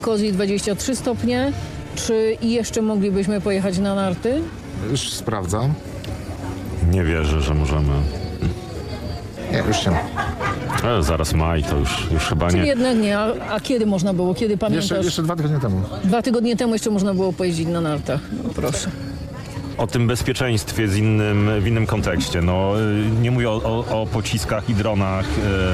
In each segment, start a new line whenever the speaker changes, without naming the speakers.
Kozji 23 stopnie. Czy jeszcze moglibyśmy pojechać na narty?
Już sprawdzam.
Nie wierzę, że możemy.
Nie, już nie ma.
Zaraz maj, to już chyba
Czyli
nie.
jednak nie. A kiedy można było? Kiedy pamiętasz?
Jeszcze 2 tygodnie temu.
2 tygodnie temu jeszcze można było pojeździć na nartach. No, proszę.
O tym bezpieczeństwie w innym kontekście. No, nie mówię o pociskach i dronach.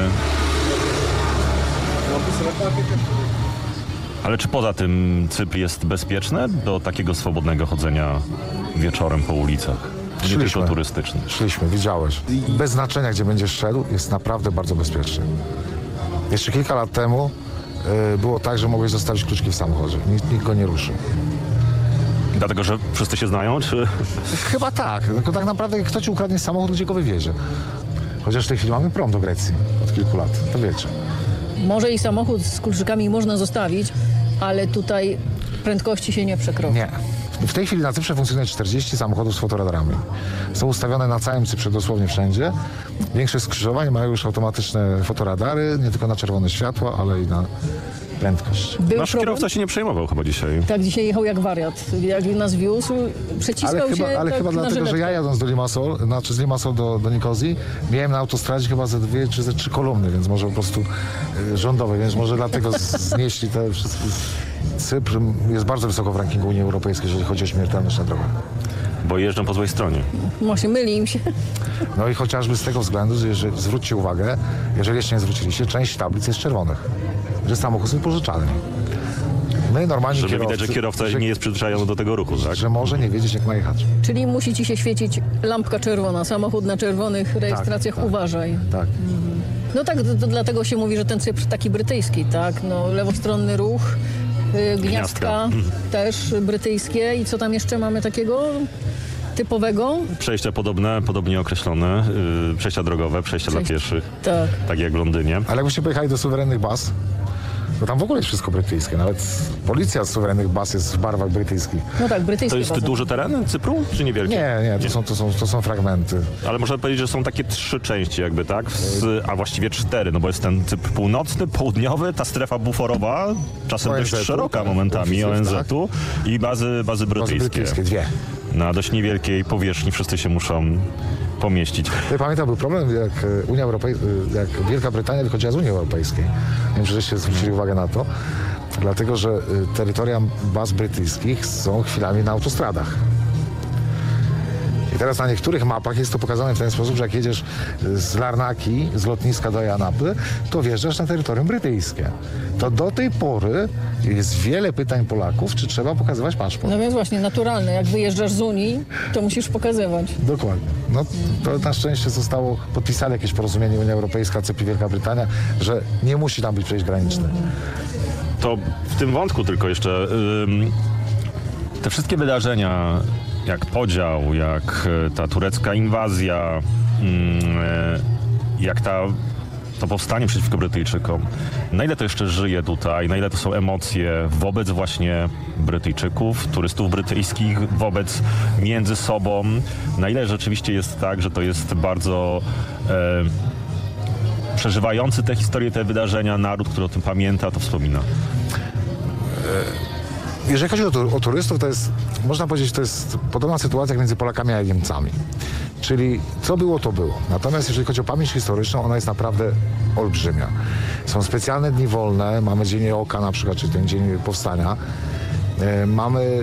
Ale czy poza tym Cypr jest bezpieczny do takiego swobodnego chodzenia wieczorem po ulicach? Nie
Szliśmy.
tylko turystycznych.
Szliśmy, widziałeś. Bez znaczenia, gdzie będziesz szedł, jest naprawdę bardzo bezpiecznie. Jeszcze kilka lat temu było tak, że mogłeś zostawić kluczki w samochodzie. Nikt go nie ruszył.
Dlatego, że wszyscy się znają, czy...
Chyba tak. Tylko tak naprawdę kto ci ukradnie samochód, gdzie go wywiezie? Chociaż w tej chwili mamy prom do Grecji od kilku lat, to wiecie.
Może i samochód z kluczykami można zostawić, ale tutaj prędkości się nie przekroczy.
Nie. W tej chwili na Cyprze funkcjonuje 40 samochodów z fotoradarami. Są ustawione na całym Cyprze dosłownie wszędzie. Większość skrzyżowań mają już automatyczne fotoradary, nie tylko na czerwone światła, ale i na prędkość.
Był
Nasz
problem?
kierowca się nie przejmował chyba dzisiaj.
Tak, dzisiaj jechał jak wariat. Jak nas wiózł, przeciskał
Ale
się
chyba
tak na
dlatego, że
żyletkę.
ja jadąc do Limassol, z Limassol do Nikozji, miałem na autostradzie chyba ze 2 czy ze 3 kolumny, więc może po prostu rządowe, więc może dlatego znieśli te wszystkie. Cypr jest bardzo wysoko w rankingu Unii Europejskiej, jeżeli chodzi o śmiertelność na drogach.
Bo jeżdżą po złej stronie.
Właśnie myli im się.
No i chociażby z tego względu, że zwróćcie uwagę, jeżeli jeszcze nie zwróciliście, część tablic jest czerwonych, że samochód jest wypożyczalny. My normalnie
Żeby widać, że kierowca nie jest przyzwyczajony do tego ruchu, tak?
że może nie wiedzieć, jak ma jechać.
Czyli musi ci się świecić lampka czerwona. Samochód na czerwonych rejestracjach,
tak.
uważaj.
Tak.
No tak, to dlatego się mówi, że ten Cypr taki brytyjski, tak? No, lewostronny ruch, gniazdka też brytyjskie. I co tam jeszcze mamy takiego typowego?
Przejścia podobnie określone, przejścia drogowe, przejścia dla pieszych,
Tak.
tak jak w Londynie.
Ale jakbyście pojechali do suwerennych baz, to tam w ogóle jest wszystko brytyjskie. Nawet policja z suwerennych baz jest w barwach brytyjskich.
No tak, brytyjskie.
To jest
bazy.
duży teren Cypru, czy niewielki?
Nie, to są fragmenty.
Ale można powiedzieć, że są takie 3 części jakby, tak? A właściwie 4, no bo jest ten Cypr północny, południowy, ta strefa buforowa, czasem dość
ONZ-u,
szeroka
tak,
momentami,
oficjów,
ONZ-u i bazy
Bazy
brytyjskie.
brytyjskie, 2.
Na dość niewielkiej powierzchni wszyscy się muszą pomieścić.
Ja pamiętam, był problem, jak Wielka Brytania wychodziła z Unii Europejskiej. Nie wiem, czy żeście zwrócili uwagę na to. Dlatego, że terytoria baz brytyjskich są chwilami na autostradach. I teraz na niektórych mapach jest to pokazane w ten sposób, że jak jedziesz z Larnaki, z lotniska do Janapy, to wjeżdżasz na terytorium brytyjskie. To do tej pory jest wiele pytań Polaków, czy trzeba pokazywać paszport.
No więc właśnie, naturalne. Jak wyjeżdżasz z Unii, to musisz pokazywać.
Dokładnie. No to na szczęście zostało podpisane jakieś porozumienie Unia Europejska, Cypr i Wielka Brytania, że nie musi tam być przejść graniczne.
To w tym wątku tylko jeszcze te wszystkie wydarzenia, jak podział, jak ta turecka inwazja, jak to powstanie przeciwko Brytyjczykom, na ile to jeszcze żyje tutaj, na ile to są emocje wobec właśnie Brytyjczyków, turystów brytyjskich, wobec między sobą, na ile rzeczywiście jest tak, że to jest bardzo przeżywający tę historię, te wydarzenia, naród, który o tym pamięta, to wspomina.
Jeżeli chodzi o turystów, to jest, można powiedzieć, to jest podobna sytuacja jak między Polakami a Niemcami. Czyli co było, to było. Natomiast jeżeli chodzi o pamięć historyczną, ona jest naprawdę olbrzymia. Są specjalne dni wolne, mamy Dzień Oka na przykład, czy ten Dzień Powstania. Mamy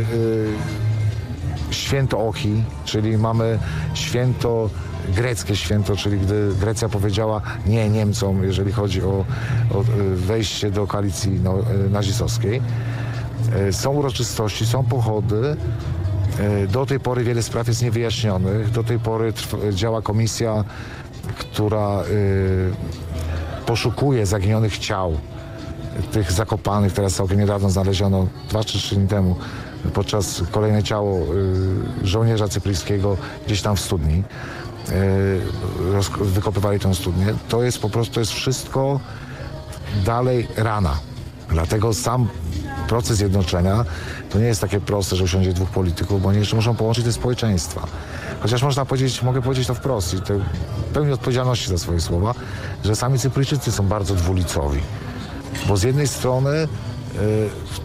święto Ochi, czyli mamy święto, greckie święto, czyli gdy Grecja powiedziała nie Niemcom, jeżeli chodzi o wejście do koalicji nazistowskiej. Są uroczystości, są pochody. Do tej pory wiele spraw jest niewyjaśnionych. Do tej pory działa komisja, która poszukuje zaginionych ciał, tych zakopanych. Teraz całkiem niedawno znaleziono, 2 czy 3 dni temu, podczas kolejne ciało żołnierza cypryjskiego gdzieś tam w studni. Wykopywali tę studnię. To jest po prostu, to jest wszystko dalej rana. Dlatego sam proces zjednoczenia to nie jest takie proste, że usiądzie 2 polityków, bo oni jeszcze muszą połączyć te społeczeństwa. Chociaż mogę powiedzieć to wprost i to pełni odpowiedzialności za swoje słowa, że sami Cypryjczycy są bardzo dwulicowi. Bo z jednej strony w